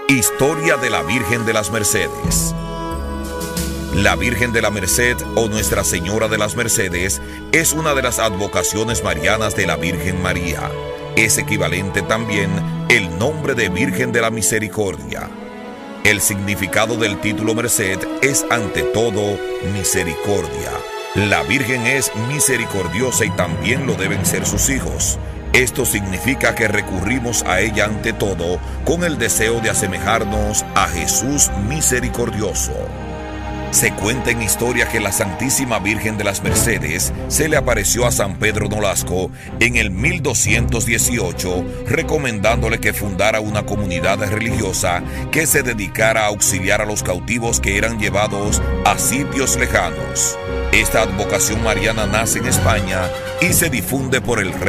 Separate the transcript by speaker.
Speaker 1: Historia de la Virgen de las Mercedes. La Virgen de la Merced o Nuestra Señora de las Mercedes es una de las advocaciones marianas de la Virgen María. Es equivalente también el nombre de Virgen de la Misericordia. El significado del título Merced es ante todo misericordia. La Virgen es misericordiosa y también lo deben ser sus hijos. Esto significa que recurrimos a ella ante todo con el deseo de asemejarnos a Jesús misericordioso. Se cuenta en historia que la Santísima Virgen de las Mercedes se le apareció a San Pedro Nolasco en el 1218, recomendándole que fundara una comunidad religiosa que se dedicara a auxiliar a los cautivos que eran llevados a sitios lejanos. Esta advocación mariana nace en España y se difunde por el